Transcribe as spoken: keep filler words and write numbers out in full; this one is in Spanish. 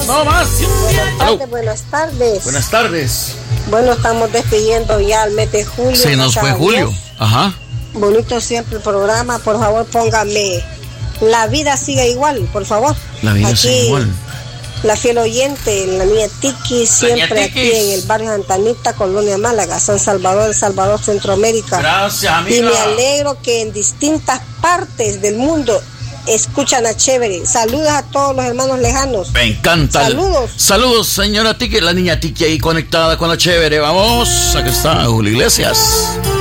no más. Buenas tardes, buenas tardes. Buenas tardes. Bueno, estamos despidiendo ya el mes de julio. Se nos fue julio. Ajá. Bonito siempre el programa. Por favor, póngame La Vida Sigue Igual, por favor. La vida aquí, sigue igual. La fiel oyente, la niña Tiki, siempre aquí en el barrio Santa Anita, Colonia Málaga, San Salvador, El Salvador, Centroamérica. Gracias, amiga. Y me alegro que en distintas partes del mundo escuchan a Chévere. Saludos a todos los hermanos lejanos. Me encanta. Saludos. Saludos, señora Tiki, la niña Tiki ahí conectada con la Chévere. Vamos, aquí está Julio Iglesias.